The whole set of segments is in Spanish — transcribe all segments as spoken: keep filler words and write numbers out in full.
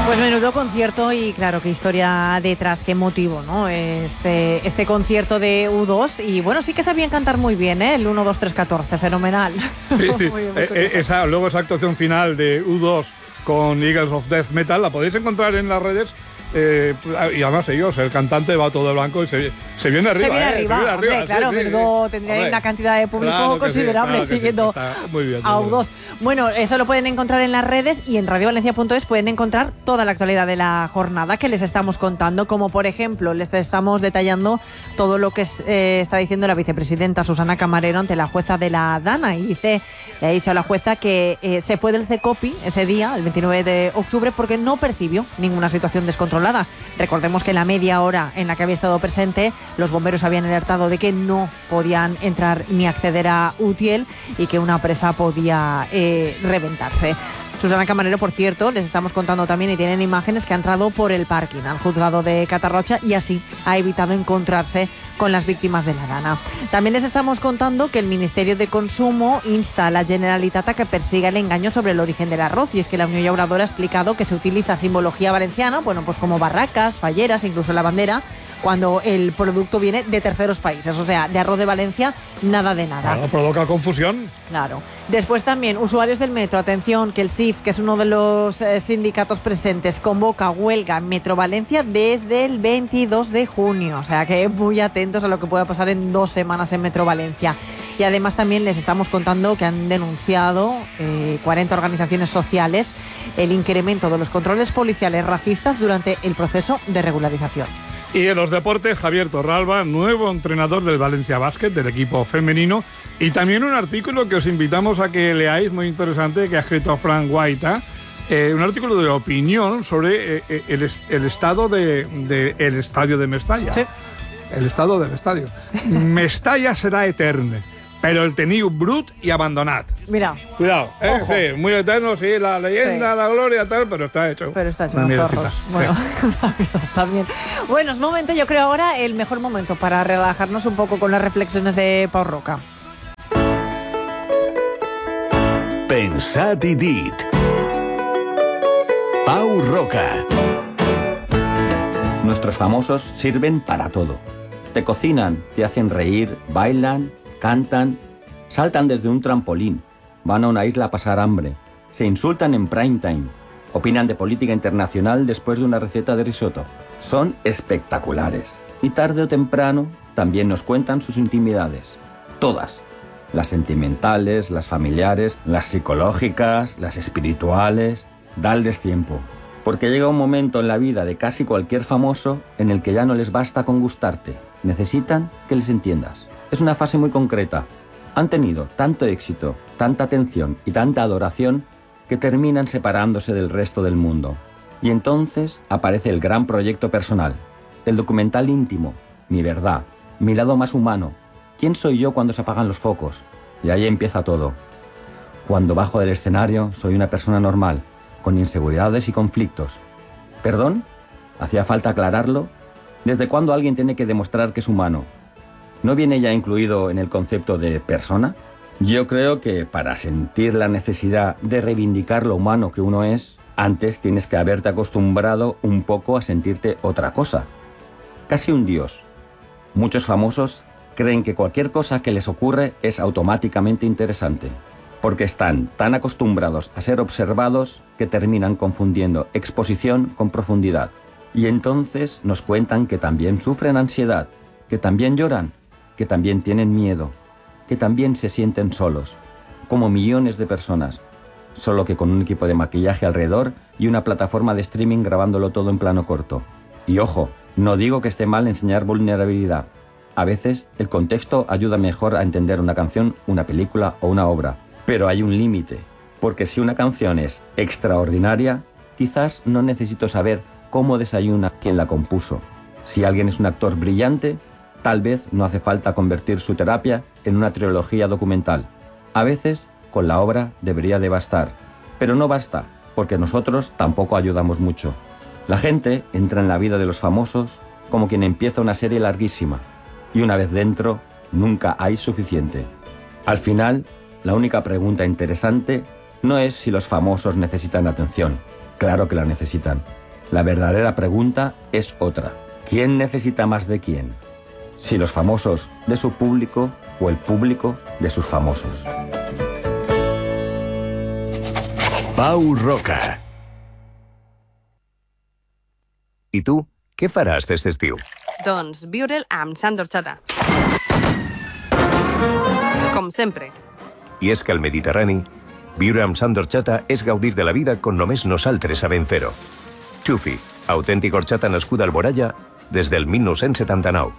Pues menudo concierto y claro, qué historia detrás, qué motivo, ¿no? Este, este concierto de U dos y bueno, sí que sabían cantar muy bien, ¿eh? El uno, dos, tres, catorce, fenomenal. Sí, sí. Muy bien, muy eh, esa, luego esa actuación final de U dos con Eagles of Death Metal la podéis encontrar en las redes. Eh, y además ellos, el cantante va todo de blanco y se, se viene arriba. Se viene eh, arriba, se viene hombre, arriba claro, sí, sí, menudo sí. tendría Hombre, una cantidad de público claro considerable sí, claro siguiendo sí, muy bien, a muy U dos. Bueno, eso lo pueden encontrar en las redes y en radio valencia punto es pueden encontrar toda la actualidad de la jornada que les estamos contando, como por ejemplo, les estamos detallando todo lo que es, eh, está diciendo la vicepresidenta Susana Camarero ante la jueza de la Dana y dice, le ha dicho a la jueza que eh, se fue del CECOPI ese día, el veintinueve de octubre, porque no percibió ninguna situación descontrolada. Recordemos que la media hora en la que había estado presente, los bomberos habían alertado de que no podían entrar ni acceder a Utiel y que una presa podía eh, reventarse. Susana Camarero, por cierto, les estamos contando también y tienen imágenes que ha entrado por el parking al juzgado de Catarrocha y así ha evitado encontrarse con las víctimas de la Dana. También les estamos contando que el Ministerio de Consumo insta a la Generalitat a que persiga el engaño sobre el origen del arroz y es que la Unión Llauradora ha explicado que se utiliza simbología valenciana, bueno, pues como barracas, falleras, incluso la bandera, cuando el producto viene de terceros países, o sea, de arroz de Valencia, nada de nada. Claro, provoca confusión. Claro. Después también, usuarios del metro, atención, que el S I F, que es uno de los eh, sindicatos presentes, convoca huelga en Metro Valencia desde el veintidós de junio, o sea que muy atentos a lo que pueda pasar en dos semanas en Metro Valencia. Y además también les estamos contando que han denunciado eh, cuarenta organizaciones sociales el incremento de los controles policiales racistas durante el proceso de regularización. Y en los deportes, Javier Torralba, nuevo entrenador del Valencia Basket, del equipo femenino, y también un artículo que os invitamos a que leáis, muy interesante, que ha escrito Frank Guaita, eh, un artículo de opinión sobre eh, el, el estado del de, de el estadio de Mestalla. Sí. El estado del estadio. Mestalla será eterno, pero el teniu brut y abandonat. Mira. Cuidado, ¿eh? Sí, muy eterno, sí, la leyenda, sí, la gloria, tal, pero está hecho. Pero está hecho unos zorros. Bueno, sí. También. Bueno, es momento, yo creo ahora, el mejor momento para relajarnos un poco con las reflexiones de Pau Roca. Pensat i dit. Pau Roca. Nuestros famosos sirven para todo. Te cocinan, te hacen reír, bailan, cantan, saltan desde un trampolín, van a una isla a pasar hambre, se insultan en prime time, opinan de política internacional después de una receta de risotto. Son espectaculares y tarde o temprano también nos cuentan sus intimidades. Todas. Las sentimentales, las familiares, las psicológicas, las espirituales. Dalles tiempo. Porque llega un momento en la vida de casi cualquier famoso en el que ya no les basta con gustarte. Necesitan que les entiendas. Es una fase muy concreta. Han tenido tanto éxito, tanta atención y tanta adoración que terminan separándose del resto del mundo. Y entonces aparece el gran proyecto personal, el documental íntimo, mi verdad, mi lado más humano. ¿Quién soy yo cuando se apagan los focos? Y ahí empieza todo. Cuando bajo del escenario soy una persona normal, con inseguridades y conflictos. ¿Perdón? ¿Hacía falta aclararlo? ¿Desde cuándo alguien tiene que demostrar que es humano? ¿No viene ya incluido en el concepto de persona? Yo creo que para sentir la necesidad de reivindicar lo humano que uno es, antes tienes que haberte acostumbrado un poco a sentirte otra cosa. Casi un dios. Muchos famosos creen que cualquier cosa que les ocurre es automáticamente interesante, porque están tan acostumbrados a ser observados que terminan confundiendo exposición con profundidad. Y entonces nos cuentan que también sufren ansiedad, que también lloran, que también tienen miedo, que también se sienten solos, como millones de personas, solo que con un equipo de maquillaje alrededor y una plataforma de streaming grabándolo todo en plano corto. Y ojo, no digo que esté mal enseñar vulnerabilidad. A veces el contexto ayuda mejor a entender una canción, una película o una obra. Pero hay un límite, porque si una canción es extraordinaria, quizás no necesito saber cómo desayuna quien la compuso. Si alguien es un actor brillante, tal vez no hace falta convertir su terapia en una trilogía documental. A veces, con la obra debería de bastar. Pero no basta, porque nosotros tampoco ayudamos mucho. La gente entra en la vida de los famosos como quien empieza una serie larguísima. Y una vez dentro, nunca hay suficiente. Al final, la única pregunta interesante no es si los famosos necesitan atención. Claro que la necesitan. La verdadera pregunta es otra. ¿Quién necesita más de quién? Si los famosos de su público o el público de sus famosos. Pau Roca. I tu, què faràs d'aquest estiu? Doncs viure'l amb Sandor Chata. Com sempre. I és que al Mediterrani, viure amb Sandor Chata és gaudir de la vida con només nosaltres sabem fer-ho. Xufi, autèntic horchata nascut a Alboraya des del mil nou-cents setanta-nou.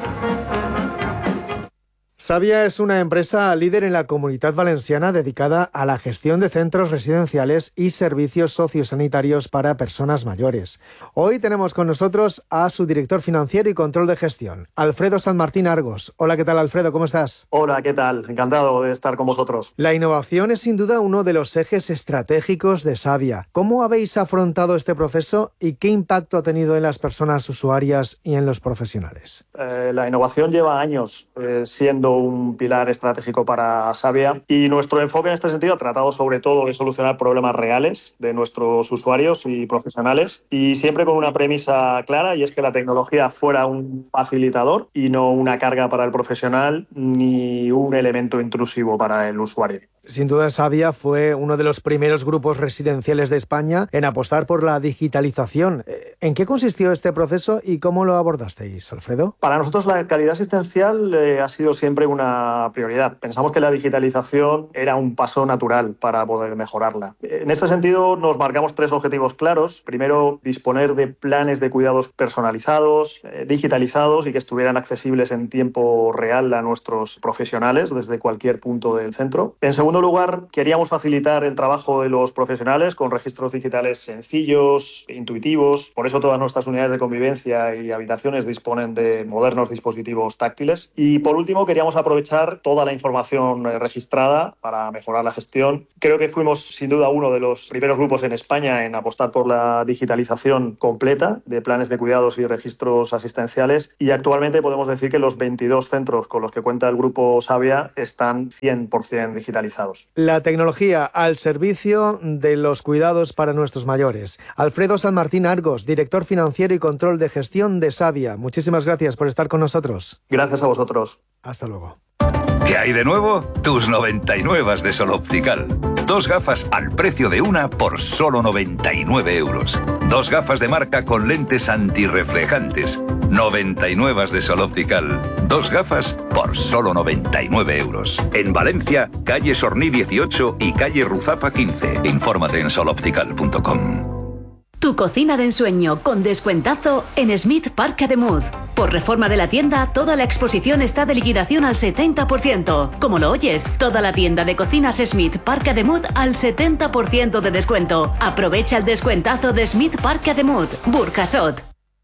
Savia es una empresa líder en la Comunidad Valenciana dedicada a la gestión de centros residenciales y servicios sociosanitarios para personas mayores. Hoy tenemos con nosotros a su director financiero y control de gestión, Alfredo San Martín Argos. Hola, ¿qué tal, Alfredo? ¿Cómo estás? Hola, ¿qué tal? Encantado de estar con vosotros. La innovación es sin duda uno de los ejes estratégicos de Savia. ¿Cómo habéis afrontado este proceso y qué impacto ha tenido en las personas usuarias y en los profesionales? Eh, la innovación lleva años eh, siendo un pilar estratégico para Savia y nuestro enfoque en este sentido ha tratado sobre todo de solucionar problemas reales de nuestros usuarios y profesionales y siempre con una premisa clara, y es que la tecnología fuera un facilitador y no una carga para el profesional ni un elemento intrusivo para el usuario. Sin duda, Savia fue uno de los primeros grupos residenciales de España en apostar por la digitalización. ¿En qué consistió este proceso y cómo lo abordasteis, Alfredo? Para nosotros la calidad asistencial eh, ha sido siempre una prioridad. Pensamos que la digitalización era un paso natural para poder mejorarla. En este sentido, nos marcamos tres objetivos claros. Primero, disponer de planes de cuidados personalizados, eh, digitalizados y que estuvieran accesibles en tiempo real a nuestros profesionales desde cualquier punto del centro. En segundo lugar, queríamos facilitar el trabajo de los profesionales con registros digitales sencillos, intuitivos. Por eso todas nuestras unidades de convivencia y habitaciones disponen de modernos dispositivos táctiles. Y por último, queríamos aprovechar toda la información registrada para mejorar la gestión. Creo que fuimos sin duda uno de los primeros grupos en España en apostar por la digitalización completa de planes de cuidados y registros asistenciales, y actualmente podemos decir que los veintidós centros con los que cuenta el grupo Savia están cien por ciento digitalizados. La tecnología al servicio de los cuidados para nuestros mayores. Alfredo San Martín Argos, director financiero y control de gestión de Savia. Muchísimas gracias por estar con nosotros. Gracias a vosotros. Hasta luego. ¿Qué hay de nuevo? Tus noventa y nueve de Sol Optical. Dos gafas al precio de una por solo noventa y nueve euros. Dos gafas de marca con lentes antirreflejantes. noventa y nueve de Sol Optical. Dos gafas por solo noventa y nueve euros. En Valencia, calle Sorní dieciocho y calle Ruzapa quince. Infórmate en sol optical punto com. Tu cocina de ensueño con descuentazo en Smith Parc de Mud. Por reforma de la tienda, toda la exposición está de liquidación al setenta por ciento. Como lo oyes, toda la tienda de cocinas Smith Parc de Mud al setenta por ciento de descuento. Aprovecha el descuentazo de Smith Parc de Mud, Burjasot.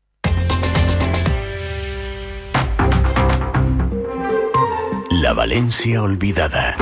La Valencia olvidada.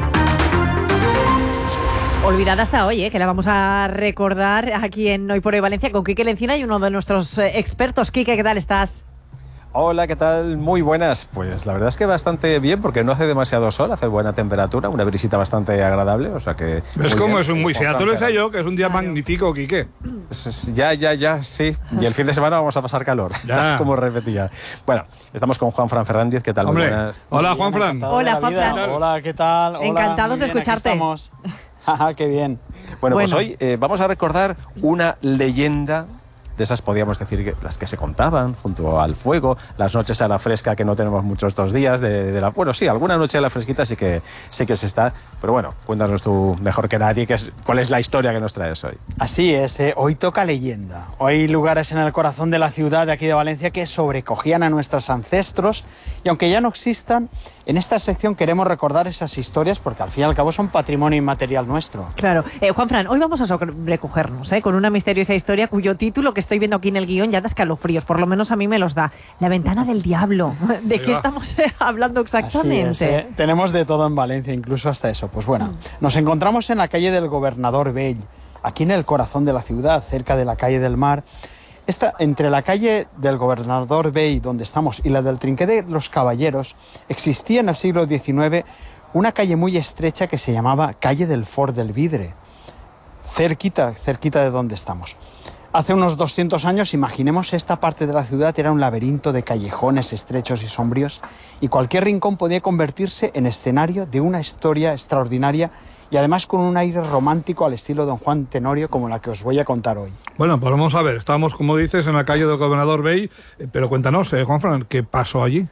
Olvidada hasta hoy, ¿eh? Que la vamos a recordar aquí en Hoy por Hoy Valencia con Quique Lencina y uno de nuestros eh, expertos. Quique, ¿qué tal estás? Hola, ¿qué tal? Muy buenas. Pues la verdad es que bastante bien, porque no hace demasiado sol, hace buena temperatura, una brisita bastante agradable, o sea que... ¿Ves cómo es un muy... Si ya te lo decía yo, que es un día claro. magnífico, Quique. Ya, ya, ya, sí. Y el fin de semana vamos a pasar calor, ya. Como repetía. Bueno, estamos con Juanfran Fernández, ¿qué tal? Hombre. Muy buenas. Hola, Juanfran. Hola, Juanfran. Hola, ¿qué tal? Hola, encantados de escucharte. Qué bien. Bueno, bueno. pues hoy eh, vamos a recordar una leyenda de esas, podríamos decir, que las que se contaban junto al fuego, las noches a la fresca que no tenemos muchos estos días, de, de la, bueno, sí, alguna noche a la fresquita sí que, sí que se está, pero bueno, cuéntanos tú mejor que nadie que es, cuál es la historia que nos traes hoy. Así es, eh, hoy toca leyenda. Hoy hay lugares en el corazón de la ciudad de aquí de Valencia que sobrecogían a nuestros ancestros, y aunque ya no existan, en esta sección queremos recordar esas historias porque al fin y al cabo son patrimonio inmaterial nuestro. Claro. Eh, Juanfran, hoy vamos a sobrecogernos ¿eh? con una misteriosa historia cuyo título que estoy viendo aquí en el guión ya da escalofríos, por lo menos a mí me los da. La ventana del diablo. ¿De qué estamos hablando exactamente? Así es, ¿eh? Tenemos de todo en Valencia, incluso hasta eso. Pues bueno, mm. nos encontramos en la calle del Gobernador Bell, aquí en el corazón de la ciudad, cerca de la calle del Mar. Esta, entre la calle del Gobernador Bell, donde estamos, y la del Trinquet de los Caballeros, existía en el siglo diecinueve una calle muy estrecha que se llamaba Calle del Fort del Vidre, cerquita, cerquita de donde estamos. Hace unos doscientos años, imaginemos, esta parte de la ciudad era un laberinto de callejones estrechos y sombríos, y cualquier rincón podía convertirse en escenario de una historia extraordinaria y además con un aire romántico al estilo Don Juan Tenorio, como la que os voy a contar hoy. Bueno, pues vamos a ver, estamos, como dices, en la calle del Gobernador Bey, eh, pero cuéntanos, eh, Juanfran, ¿qué pasó allí?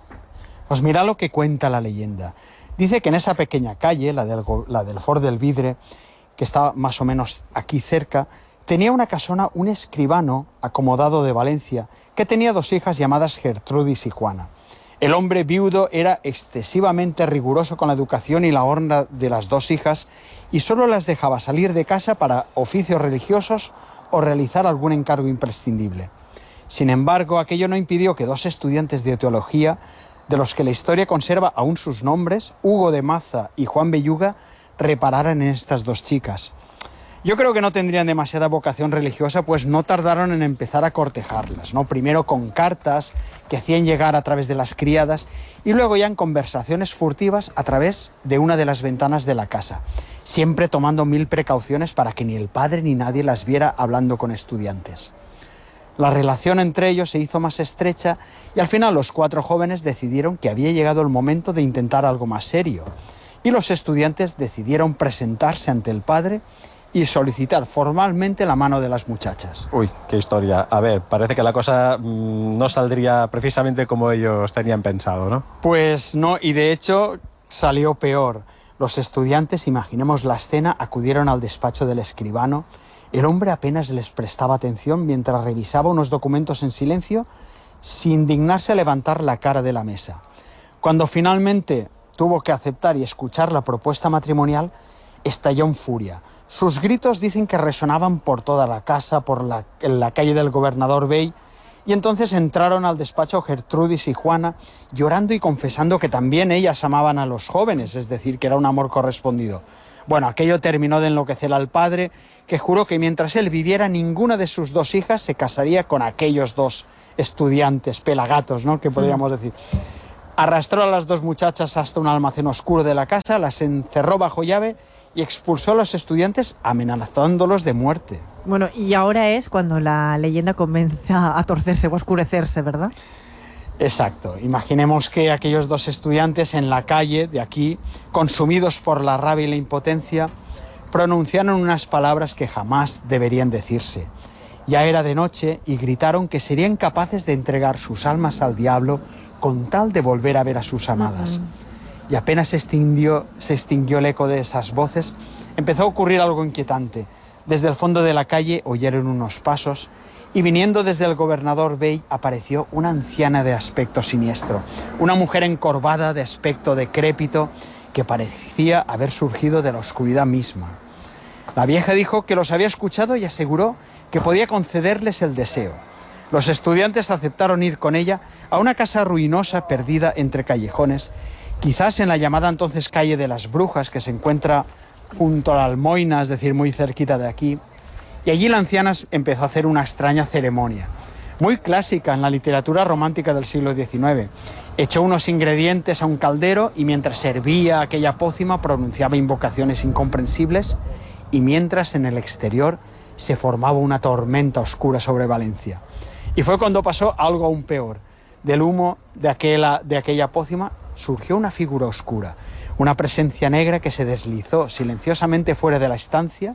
Pues mira lo que cuenta la leyenda. Dice que en esa pequeña calle, la del, la del Fort del Vidre, que está más o menos aquí cerca, tenía una casona un escribano acomodado de Valencia, que tenía dos hijas llamadas Gertrudis y Juana. El hombre viudo era excesivamente riguroso con la educación y la honra de las dos hijas y solo las dejaba salir de casa para oficios religiosos o realizar algún encargo imprescindible. Sin embargo, aquello no impidió que dos estudiantes de teología, de los que la historia conserva aún sus nombres, Hugo de Maza y Juan Belluga, repararan en estas dos chicas. Yo creo que no tendrían demasiada vocación religiosa, pues no tardaron en empezar a cortejarlas, ¿no? Primero con cartas que hacían llegar a través de las criadas y luego ya en conversaciones furtivas a través de una de las ventanas de la casa, siempre tomando mil precauciones para que ni el padre ni nadie las viera hablando con estudiantes. La relación entre ellos se hizo más estrecha y al final los cuatro jóvenes decidieron que había llegado el momento de intentar algo más serio, y los estudiantes decidieron presentarse ante el padre y solicitar formalmente la mano de las muchachas. Uy, qué historia. A ver, parece que la cosa mmm, no saldría precisamente como ellos tenían pensado, ¿no? Pues no, y de hecho salió peor. Los estudiantes, imaginemos la escena, acudieron al despacho del escribano. El hombre apenas les prestaba atención mientras revisaba unos documentos en silencio, sin dignarse a levantar la cara de la mesa. Cuando finalmente tuvo que aceptar y escuchar la propuesta matrimonial, estalló en furia. Sus gritos dicen que resonaban por toda la casa, por la, en la calle del Gobernador Bey, y entonces entraron al despacho Gertrudis y Juana, llorando y confesando que también ellas amaban a los jóvenes, es decir, que era un amor correspondido. Bueno, aquello terminó de enloquecer al padre, que juró que mientras él viviera, ninguna de sus dos hijas se casaría con aquellos dos estudiantes, pelagatos, ¿no?, que podríamos decir. Arrastró a las dos muchachas hasta un almacén oscuro de la casa, las encerró bajo llave y expulsó a los estudiantes amenazándolos de muerte. Bueno, y ahora es cuando la leyenda comienza a torcerse o a oscurecerse, ¿verdad? Exacto. Imaginemos que aquellos dos estudiantes en la calle de aquí, consumidos por la rabia y la impotencia, pronunciaron unas palabras que jamás deberían decirse. Ya era de noche y gritaron que serían capaces de entregar sus almas al diablo con tal de volver a ver a sus amadas. Uh-huh. Y apenas se extinguió, se extinguió el eco de esas voces, empezó a ocurrir algo inquietante. Desde el fondo de la calle oyeron unos pasos y viniendo desde el Gobernador Bey apareció una anciana de aspecto siniestro, una mujer encorvada de aspecto decrépito que parecía haber surgido de la oscuridad misma. La vieja dijo que los había escuchado y aseguró que podía concederles el deseo. Los estudiantes aceptaron ir con ella a una casa ruinosa perdida entre callejones, quizás en la llamada entonces calle de las Brujas, que se encuentra junto a la Almoina, es decir, muy cerquita de aquí. Y allí la anciana empezó a hacer una extraña ceremonia, muy clásica en la literatura romántica del siglo diecinueve. Echó unos ingredientes a un caldero y mientras servía aquella pócima pronunciaba invocaciones incomprensibles y mientras en el exterior se formaba una tormenta oscura sobre Valencia. Y fue cuando pasó algo aún peor. Del humo de aquella, de aquella pócima surgió una figura oscura, una presencia negra que se deslizó silenciosamente fuera de la estancia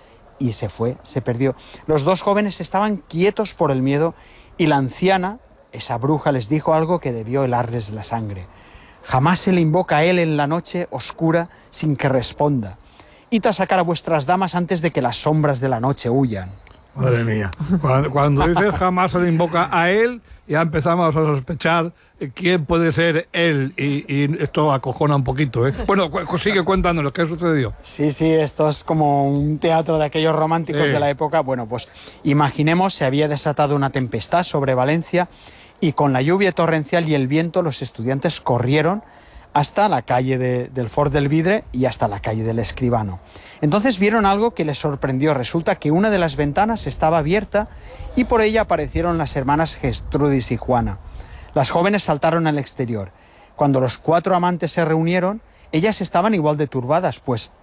y se fue, se perdió. Los dos jóvenes estaban quietos por el miedo y la anciana, esa bruja, les dijo algo que debió helarles la sangre. Jamás se le invoca a él en la noche oscura sin que responda. Id a sacar a vuestras damas antes de que las sombras de la noche huyan. Madre mía. Cuando, cuando dices jamás se le invoca a él, ya empezamos a sospechar quién puede ser él. Y, y esto acojona un poquito, ¿eh? Bueno, cu sigue cuéntanos qué sucedió. Sí, sí, esto es como un teatro de aquellos románticos eh. de la época. Bueno, pues imaginemos, se había desatado una tempestad sobre Valencia y con la lluvia torrencial y el viento los estudiantes corrieron hasta la calle de, del Fort del Vidre y hasta la calle del Escribano. Entonces vieron algo que les sorprendió. Resulta que una de las ventanas estaba abierta y por ella aparecieron las hermanas Gertrudis y Juana. Las jóvenes saltaron al exterior. Cuando los cuatro amantes se reunieron, ellas estaban igual de turbadas, pues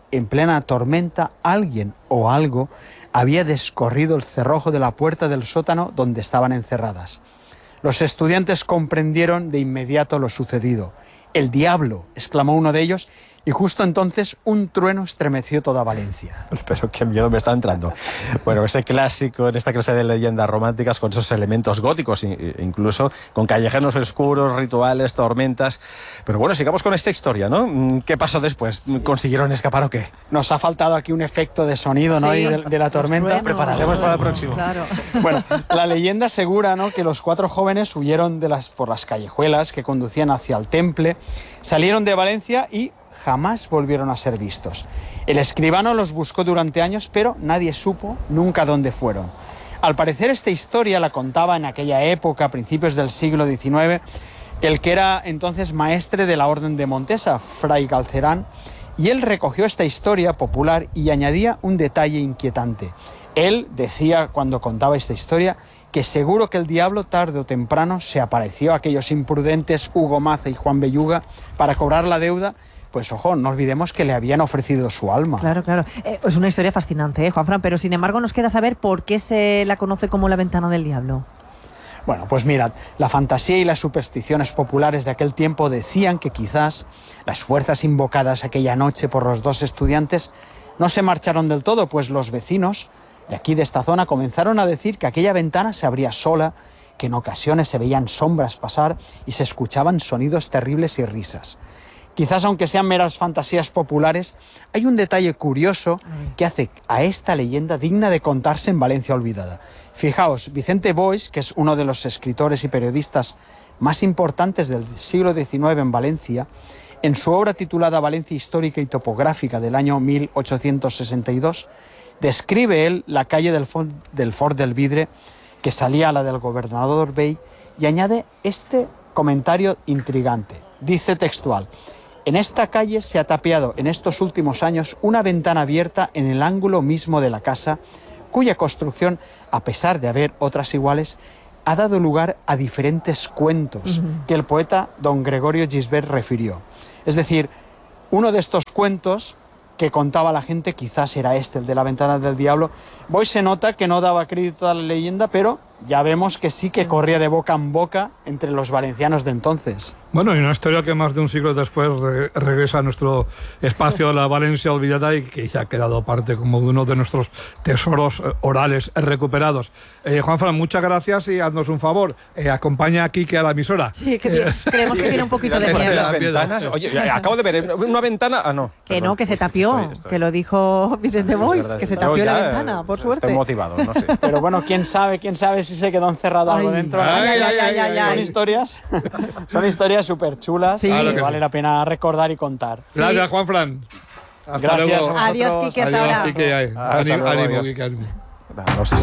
en plena tormenta, alguien o algo había descorrido el cerrojo de la puerta del sótano donde estaban encerradas. Los estudiantes comprendieron de inmediato lo sucedido. «¡El diablo!», exclamó uno de ellos, y justo entonces un trueno estremeció toda Valencia. Pero qué miedo me está entrando. Bueno, ese clásico en esta clase de leyendas románticas con esos elementos góticos, incluso con callejeros oscuros, rituales, tormentas. Pero bueno, sigamos con esta historia, ¿no? ¿Qué pasó después? ¿Consiguieron escapar o qué? Nos ha faltado aquí un efecto de sonido, ¿no? Sí, y de, de la tormenta. Prepararemos para el próximo. Claro. Bueno, la leyenda asegura, ¿no?, que los cuatro jóvenes huyeron de las, por las callejuelas que conducían hacia el Temple, salieron de Valencia y jamás volvieron a ser vistos. El escribano los buscó durante años, pero nadie supo nunca dónde fueron. Al parecer, esta historia la contaba en aquella época, a principios del siglo diecinueve, el que era entonces maestre de la Orden de Montesa, Fray Galcerán, y él recogió esta historia popular y añadía un detalle inquietante. Él decía, cuando contaba esta historia, que seguro que el diablo tarde o temprano se apareció a aquellos imprudentes Hugo Maza y Juan Belluga para cobrar la deuda. Pues ojo, no olvidemos que le habían ofrecido su alma. Claro, claro. Eh, es una historia fascinante, ¿eh, Juanfran? Pero sin embargo nos queda saber por qué se la conoce como la ventana del diablo. Bueno, pues mirad, la fantasía y las supersticiones populares de aquel tiempo decían que quizás las fuerzas invocadas aquella noche por los dos estudiantes no se marcharon del todo, pues los vecinos de aquí de esta zona comenzaron a decir que aquella ventana se abría sola, que en ocasiones se veían sombras pasar y se escuchaban sonidos terribles y risas. Quizás, aunque sean meras fantasías populares, hay un detalle curioso que hace a esta leyenda digna de contarse en Valencia olvidada. Fijaos, Vicente Boix, que es uno de los escritores y periodistas más importantes del siglo diecinueve en Valencia, en su obra titulada Valencia Histórica y Topográfica del año mil ochocientos sesenta y dos, describe él la calle del Fort del, Fort del Vidre, que salía a la del Gobernador Vell, y añade este comentario intrigante. Dice textual: «En esta calle se ha tapiado en estos últimos años una ventana abierta en el ángulo mismo de la casa, cuya construcción, a pesar de haber otras iguales, ha dado lugar a diferentes cuentos uh-huh. que el poeta don Gregorio Gisbert refirió». Es decir, uno de estos cuentos que contaba la gente quizás era este, el de la ventana del diablo. Boix se nota que no daba crédito a la leyenda, pero ya vemos que sí que corría de boca en boca entre los valencianos de entonces. Bueno, y una historia que más de un siglo después re regresa a nuestro espacio, la Valencia olvidada, y que ya ha quedado parte como uno de nuestros tesoros orales recuperados. Eh, Juanfran, muchas gracias y haznos un favor, eh, acompaña a Quique a la emisora. Sí, que tiene, creemos sí, que sí, tiene un poquito de miedo. Las ventanas, oye, acabo de ver una ventana, ah no. Que perdón, no, que se tapió, estoy, estoy. que lo dijo Vicente sí, Boix, que se tapió la ventana, por suerte. Estoy motivado, no sé. Pero bueno, quién sabe, quién sabe si se quedó encerrado ay, algo dentro. Ay, ay, ay, ay, ay, son ay. historias, son historias súper chulas sí. que vale sí. la pena recordar y contar. Gracias, sí. Juanfran. Hasta Gracias luego. Adiós, Quique, hasta Adiós, ahora. Quique, ay. Hasta Ánimo, luego, ánimo, adiós. Quique, ánimo. No sé si...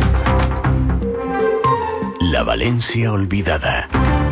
La Valencia olvidada.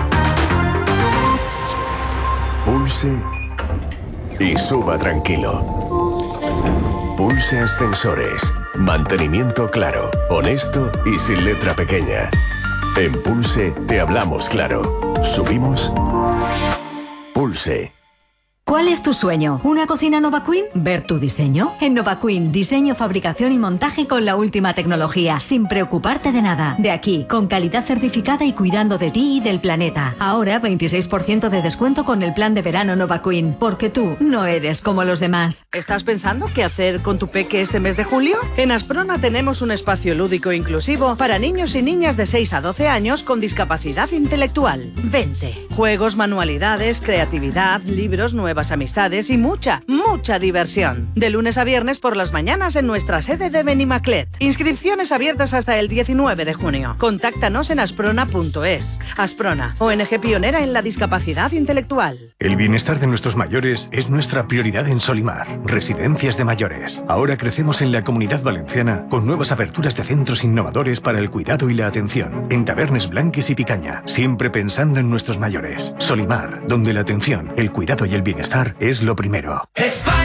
Pulse y suba tranquilo. Pulse Ascensores. Mantenimiento claro, honesto y sin letra pequeña. En Pulse te hablamos claro. Subimos. Pulse. ¿Cuál es tu sueño? ¿Una cocina Nova Queen? ¿Ver tu diseño? En Nova Queen, diseño, fabricación y montaje con la última tecnología, sin preocuparte de nada. De aquí, con calidad certificada y cuidando de ti y del planeta. Ahora, veintiséis por ciento de descuento con el plan de verano Nova Queen, porque tú no eres como los demás. ¿Estás pensando qué hacer con tu peque este mes de julio? En Asprona tenemos un espacio lúdico inclusivo para niños y niñas de seis a doce años con discapacidad intelectual. Vente. Juegos, manualidades, creatividad, libros, nuevos nuevas amistades y mucha, mucha diversión. De lunes a viernes por las mañanas en nuestra sede de Benimaclet. Inscripciones abiertas hasta el diecinueve de junio. Contáctanos en asprona punto es. Asprona, O N G pionera en la discapacidad intelectual. El bienestar de nuestros mayores es nuestra prioridad en Solimar, Residencias de Mayores. Ahora crecemos en la Comunidad Valenciana con nuevas aperturas de centros innovadores para el cuidado y la atención. En Tabernes Blanques y Picaña, siempre pensando en nuestros mayores. Solimar, donde la atención, el cuidado y el bienestar es lo primero.